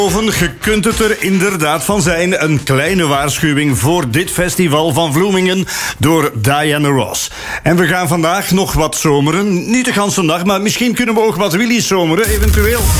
Je kunt het er inderdaad van zijn. Een kleine waarschuwing voor dit festival van Vloemingen door Diana Ross. En we gaan vandaag nog wat zomeren. Niet de ganse dag, maar misschien kunnen we ook wat Willy zomeren, eventueel.